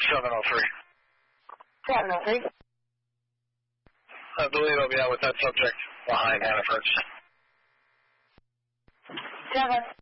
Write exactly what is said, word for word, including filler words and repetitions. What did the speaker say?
seven oh three. seven oh three. I believe I'll be out with that subject behind Hannaford's. seven.